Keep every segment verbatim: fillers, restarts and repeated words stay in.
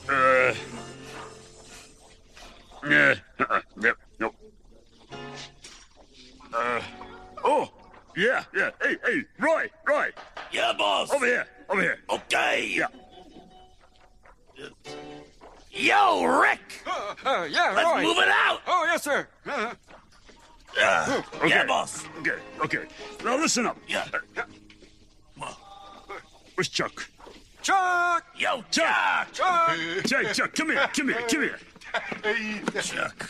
Uh. Yeah. Uh-uh. Yep. Nope. Uh. Oh. Yeah. Yeah. Hey. Hey. Roy. Roy. Yeah, boss. Over here. Over here. Okay. Yeah. Yo, Rick. Uh, uh, yeah, Let's Roy. move it out. Oh, yes, sir. Uh, Uh, Okay. Yeah, boss. Okay. Okay. Now listen up. Yeah. Where's Chuck? Chuck! Yo, Chuck. Chuck! Chuck. Chuck. Come here. Come here. Come here. Chuck.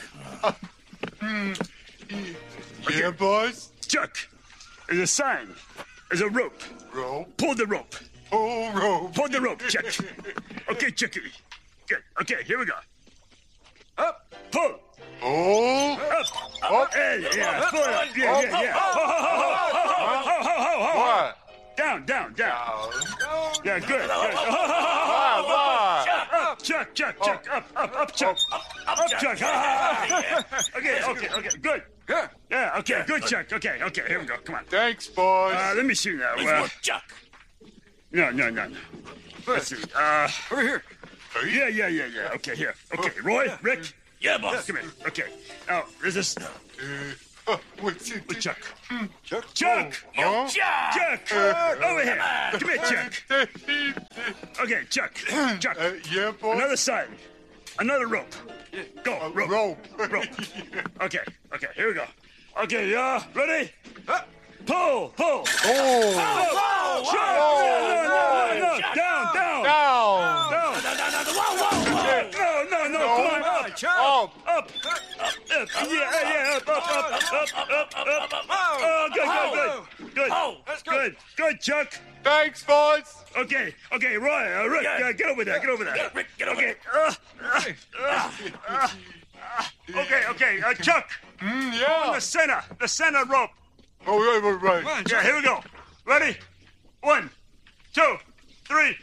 Yeah, boss. Chuck. There's a sign. There's a rope. Rope. Pull the rope. Oh, rope. Pull the rope, Chuck. Okay, Chucky. Good. Okay, here we go. Up! Pull. Oh. Up. Up. Hey, yeah. Pull up. Yeah, yeah, yeah. Ho, ho, ho, ho, ho, ho, ho, ho, ho, ho. What? Down, down, down. Yeah, good. Good. Ho, ho, ho, ho, What? What? Up, Chuck, Chuck, Chuck. Up, up, up, Chuck. Up, Chuck. Ha, ha, ha. Okay, okay, okay. Good. Yeah. Yeah, okay, good, Chuck. Okay, okay, here we go. Come on. Thanks, boss. Uh, let me see now. Nice Uh, work, Chuck. no, no, no, no. Let's see. Uh, Over here. yeah, yeah, yeah, yeah. Okay, here. Okay, Roy, Rick, Yeah, boss. come here. Okay. Now, there's this. Uh, uh, what's it? With Chuck. Chuck. Chuck! Yo, Chuck. Chuck! Over here. Come here, Chuck. Okay, Chuck. Chuck. Uh, yeah, boss. Another sign. Another rope. Go, rope. Rope. Rope. Okay, okay, here we go. Okay, yeah, ready? Pull, pull. Oh. Oh, Chuck! No, no, no, no, no. Down, down. Down. Down. No, no, no, no. Whoa, whoa, whoa. No, no, no, come on, up. Chuck! Up. Up, up, yeah, yeah, up, up, up, up, up, up, up. Oh, good, good, good, good, Oh, that's good. good, good, Chuck. Thanks, boss. Okay, okay, Roy, uh, Rick, Yeah. uh, get over there, get over there. Yeah, Rick, get over Okay, uh, uh, uh, uh, okay, okay, uh, Chuck, Mm, the yeah. center, the center rope. Oh, right, right, right. Come on, Yeah, Chuck. here we go. Ready? One, two, three.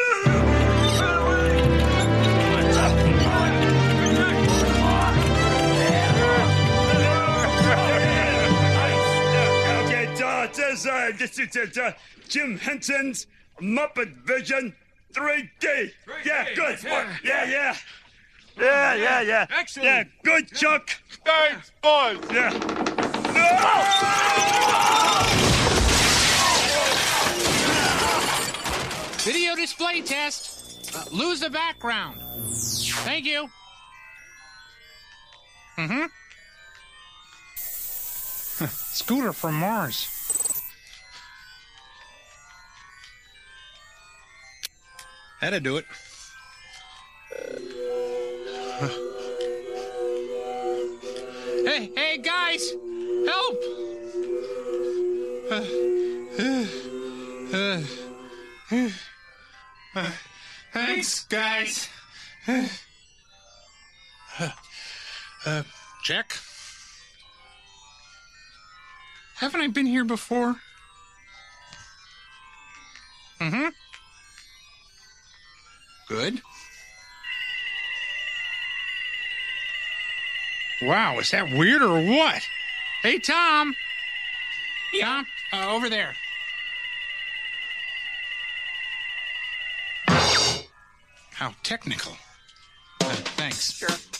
Okay, uh, this, uh, this is uh, Jim Henson's Muppet Vision three D. Yeah, good. Yeah. Yeah, yeah. Yeah, yeah, yeah. Excellent. Yeah, good, Chuck. Thanks, boss. Yeah. Video display test. Uh, lose the background. Thank you. Mm-hmm. Scooter from Mars. That'll do it. Hey, hey, guys! Help! Thanks, guys. Uh, check. Haven't I been here before? Mm-hmm. Good. Wow, is that weird or what? Hey, Tom. Tom, uh, over there. How technical. Uh, thanks. Sure.